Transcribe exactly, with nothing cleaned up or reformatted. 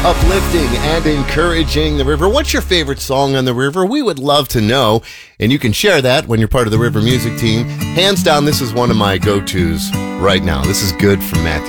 Uplifting and encouraging the river. What's your favorite song on the river? We would love to know, and you can share that when you're part of the River Music Team. Hands down, this is one of my go-tos right now. This is Good from Matthew